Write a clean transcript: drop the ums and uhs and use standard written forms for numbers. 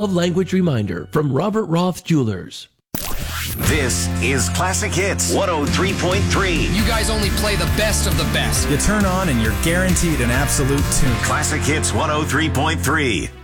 Language reminder from Robert Roth Jewelers. This is Classic Hits 103.3. You guys only play the best of the best. You turn on and you're guaranteed an absolute tune. Classic Hits 103.3.